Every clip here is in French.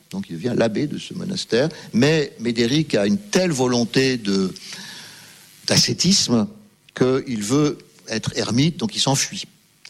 donc il devient l'abbé de ce monastère. Mais Médéric a une telle volonté d'ascétisme qu'il veut être ermite, donc il s'enfuit.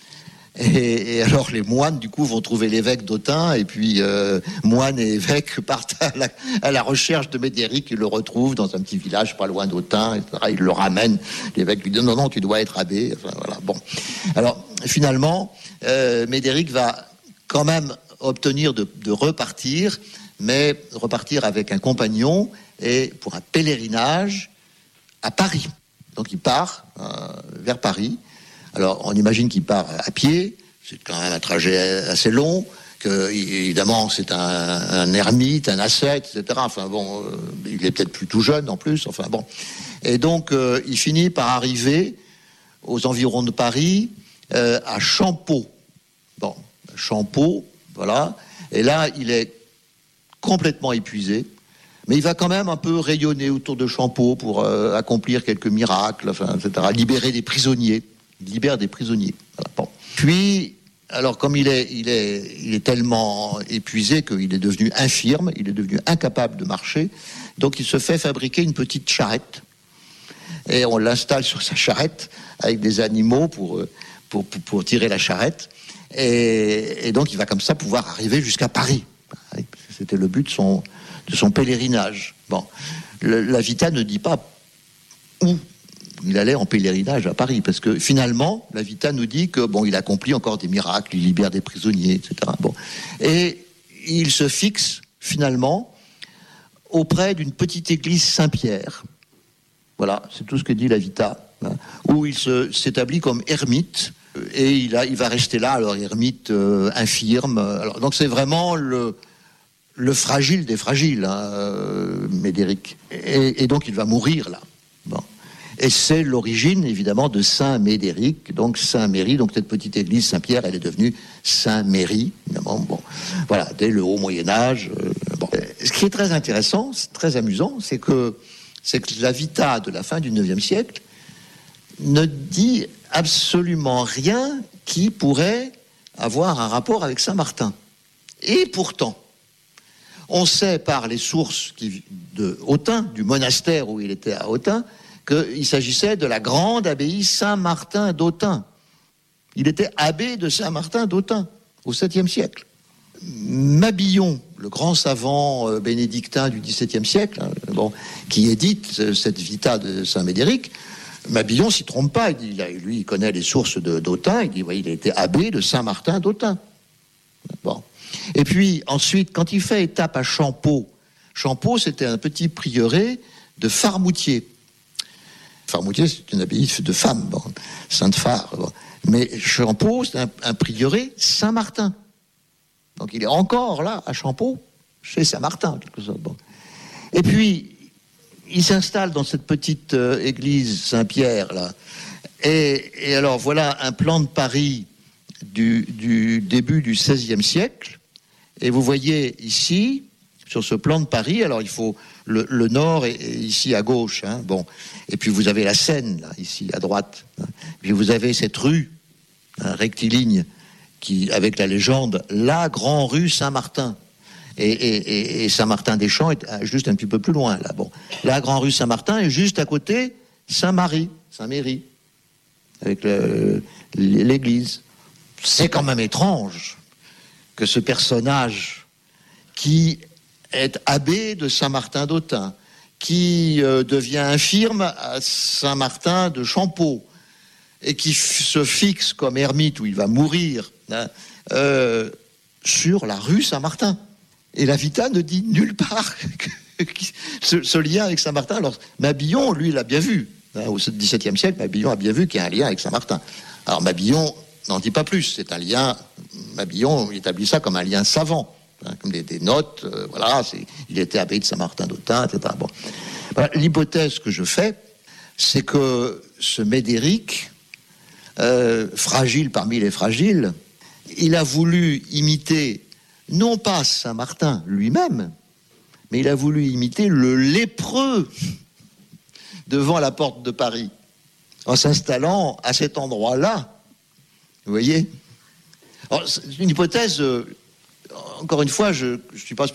Et alors les moines, du coup, vont trouver l'évêque d'Autun, et puis moines et évêques partent à la recherche de Médéric. Ils le retrouvent dans un petit village pas loin d'Autun, etc. Ils le ramènent. L'évêque lui dit non, tu dois être abbé. Enfin, voilà. Bon. Alors finalement, Médéric va quand même obtenir de repartir, mais repartir avec un compagnon et pour un pèlerinage à Paris. Donc il part vers Paris. Alors, on imagine qu'il part à pied, c'est quand même un trajet assez long, que, évidemment, c'est un ermite, un ascète, etc. Enfin bon, il est peut-être plus tout jeune en plus, enfin bon. Et donc, il finit par arriver aux environs de Paris, à Champeaux. Bon, Champeaux, voilà. Et là, il est complètement épuisé, mais il va quand même un peu rayonner autour de Champeaux pour accomplir quelques miracles, enfin, etc., libérer des prisonniers. Il libère des prisonniers. Voilà. Bon. Puis, alors comme il est tellement épuisé qu'il est devenu infirme, il est devenu incapable de marcher, donc il se fait fabriquer une petite charrette et on l'installe sur sa charrette avec des animaux pour tirer la charrette et donc il va comme ça pouvoir arriver jusqu'à Paris. C'était le but de son pèlerinage. Bon, la Vita ne dit pas où il allait en pèlerinage à Paris, parce que finalement, la Vita nous dit que il accomplit encore des miracles, il libère des prisonniers, etc. Bon, et il se fixe finalement auprès d'une petite église Saint-Pierre. Voilà, c'est tout ce que dit la Vita, hein, où il s'établit comme ermite, et il va rester là, alors ermite infirme. Alors, donc c'est vraiment le fragile des fragiles, hein, Médéric. Et donc il va mourir là. Bon. Et c'est l'origine, évidemment, de Saint-Médéric, donc Saint-Méry, donc cette petite église Saint-Pierre, elle est devenue Saint-Méry, évidemment, bon, voilà, dès le haut Moyen-Âge. Bon. Ce qui est très intéressant, c'est très amusant, c'est que la Vita de la fin du IXe siècle ne dit absolument rien qui pourrait avoir un rapport avec Saint-Martin. Et pourtant, on sait par les sources de Autun, du monastère où il était à Autun, qu'il s'agissait de la grande abbaye Saint-Martin d'Autun. Il était abbé de Saint-Martin d'Autun au 7e siècle. Mabillon, le grand savant bénédictin du XVIIe siècle, hein, qui édite cette Vita de Saint-Médéric, Mabillon s'y trompe pas. Il connaît les sources d'Autun. Il dit il était abbé de Saint-Martin d'Autun. Bon. Et puis ensuite, quand il fait étape à Champeaux, c'était un petit prieuré de Farmoutier. Farmoutier, c'est une abbaye de femmes, Sainte-Phare. Bon. Mais Champeaux, c'est un prieuré Saint-Martin. Donc il est encore là, à Champeaux, chez Saint-Martin, en quelque sorte. Bon. Et puis, il s'installe dans cette petite église Saint-Pierre, là. Et alors, voilà un plan de Paris du début du XVIe siècle. Et vous voyez ici, sur ce plan de Paris, alors il faut... Le nord est ici à gauche, hein, bon. Et puis vous avez la Seine, là, ici à droite. Hein. Puis vous avez cette rue, rectiligne, avec la légende, la grande rue Saint-Martin. Et Saint-Martin-des-Champs est juste un petit peu plus loin, là. Bon. La grande rue Saint-Martin est juste à côté Saint-Méry, avec l'église. C'est quand même étrange que ce personnage qui est abbé de Saint-Martin d'Autun, qui devient infirme à Saint-Martin de Champeaux, et qui se fixe comme ermite où il va mourir, hein, sur la rue Saint-Martin. Et la Vita ne dit nulle part ce lien avec Saint-Martin. Alors Mabillon, lui, l'a bien vu. Hein, au XVIIe siècle, Mabillon a bien vu qu'il y a un lien avec Saint-Martin. Alors Mabillon n'en dit pas plus. C'est un lien... Mabillon établit ça comme un lien savant. Hein, comme des notes, voilà, il était abbé de Saint-Martin d'Autun, etc. Bon. Voilà, l'hypothèse que je fais, c'est que ce Médéric, fragile parmi les fragiles, il a voulu imiter, non pas Saint-Martin lui-même, mais il a voulu imiter le lépreux devant la porte de Paris, en s'installant à cet endroit-là. Vous voyez ? Alors, c'est une hypothèse... Encore une fois, je ne suis pas